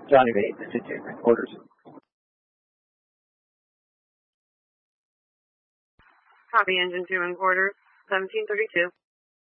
Johnny 8, 52, orders. Copy, engine 2 in quarters, 1732.